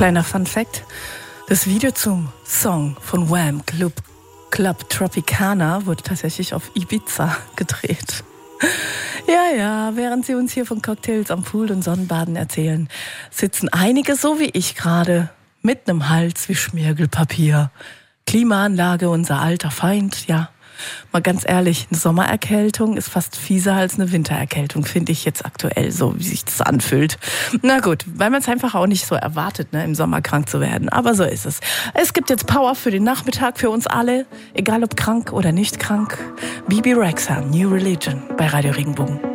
Kleiner Fun Fact: Das Video zum Song von Wham! Club Tropicana wurde tatsächlich auf Ibiza gedreht. Ja, während sie uns hier von Cocktails am Pool und Sonnenbaden erzählen, sitzen einige so wie ich gerade mit nem Hals wie Schmirgelpapier. Klimaanlage, unser alter Feind, ja. Mal ganz ehrlich, eine Sommererkältung ist fast fieser als eine Wintererkältung, finde ich jetzt aktuell, so wie sich das anfühlt. Na gut, weil man es einfach auch nicht so erwartet, ne, im Sommer krank zu werden. Aber so ist es. Es gibt jetzt Power für den Nachmittag für uns alle, egal ob krank oder nicht krank. Bebe Rexha, New Religion bei Radio Regenbogen.